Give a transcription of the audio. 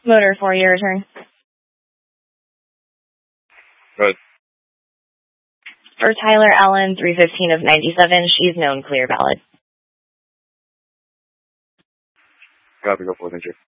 Motor for your return. Good. For Tyler Allen, 315 of 97, she's known clear valid. Copy, go for it, thank you.